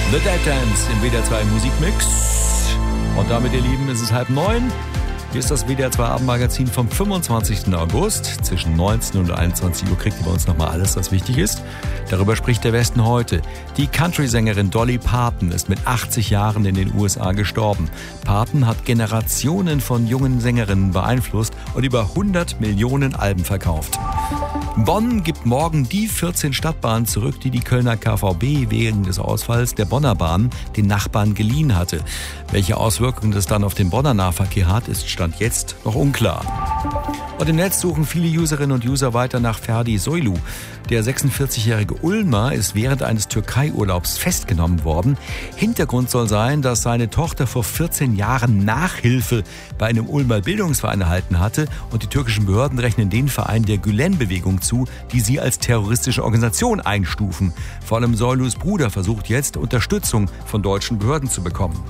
The Dead Dance im WDR 2 Musikmix. Und damit, ihr Lieben, ist es 8:30. Hier ist das WDR 2 Abendmagazin vom 25. August. Zwischen 19 und 21 Uhr kriegt ihr bei uns nochmal alles, was wichtig ist. Darüber spricht der Westen heute. Die Country-Sängerin Dolly Parton ist mit 80 Jahren in den USA gestorben. Parton hat Generationen von jungen Sängerinnen beeinflusst und über 100 Millionen Alben verkauft. Bonn gibt morgen die 14 Stadtbahnen zurück, die die Kölner KVB wegen des Ausfalls der Bonner Bahn den Nachbarn geliehen hatte. Welche Auswirkungen das dann auf den Bonner Nahverkehr hat, ist Stand jetzt noch unklar. Und im Netz suchen viele Userinnen und User weiter nach Ferdi Soylu. Der 46-jährige Ulmer ist während eines Türkei-Urlaubs festgenommen worden. Hintergrund soll sein, dass seine Tochter vor 14 Jahren Nachhilfe bei einem Ulmer Bildungsverein erhalten hatte und die türkischen Behörden rechnen den Verein der Gülen-Bewegung zu, die sie als terroristische Organisation einstufen. Vor allem Soylus Bruder versucht jetzt, Unterstützung von deutschen Behörden zu bekommen.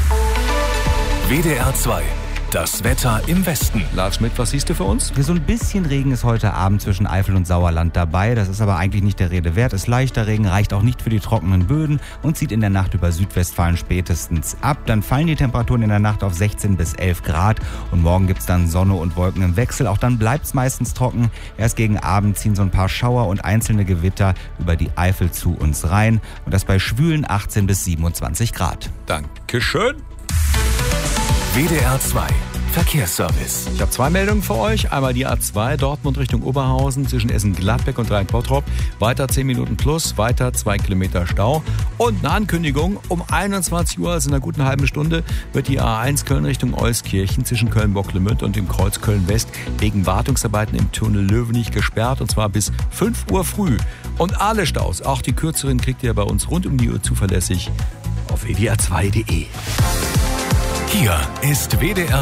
WDR 2. Das Wetter im Westen. Lars Schmidt, was siehst du für uns? So ein bisschen Regen ist heute Abend zwischen Eifel und Sauerland dabei. Das ist aber eigentlich nicht der Rede wert. Ist leichter Regen, reicht auch nicht für die trockenen Böden und zieht in der Nacht über Südwestfalen spätestens ab. Dann fallen die Temperaturen in der Nacht auf 16 bis 11 Grad. Und morgen gibt's dann Sonne und Wolken im Wechsel. Auch dann bleibt's meistens trocken. Erst gegen Abend ziehen so ein paar Schauer und einzelne Gewitter über die Eifel zu uns rein. Und das bei schwülen 18 bis 27 Grad. Dankeschön. WDR 2. Verkehrsservice. Ich habe 2 Meldungen für euch. Einmal die A2 Dortmund Richtung Oberhausen zwischen Essen-Gladbeck und Rhein-Bottrop. Weiter 10 Minuten plus, weiter 2 Kilometer Stau. Und eine Ankündigung, um 21 Uhr, also in einer guten halben Stunde, wird die A1 Köln Richtung Euskirchen zwischen Köln-Bocklemünd und dem Kreuz Köln-West wegen Wartungsarbeiten im Tunnel Löwenich gesperrt, und zwar bis 5 Uhr früh. Und alle Staus, auch die kürzeren, kriegt ihr bei uns rund um die Uhr zuverlässig auf wdr2.de. Hier ist WDR